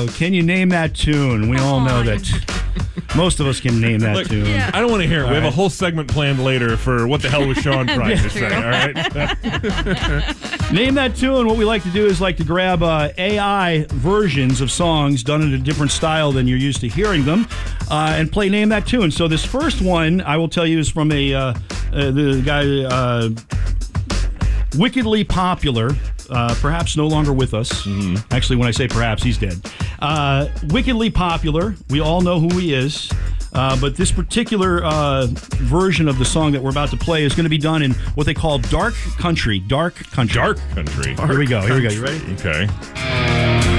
Can you name that tune? We all know that most of us can name that tune. Yeah. I don't want to hear it. We have a whole segment planned later for what the hell was Sean trying to say, all right? Name that tune. What we like to do is like to grab AI versions of songs done in a different style than you're used to hearing them and play Name That Tune. So this first one, I will tell you, is from the guy Wickedly Popular, perhaps no longer with us. Mm-hmm. Actually, when I say perhaps, he's dead. Wickedly Popular. We all know who he is. But this particular version of the song that we're about to play is going to be done in what they call dark country. Dark country. Dark country. Here we go. You ready? Okay.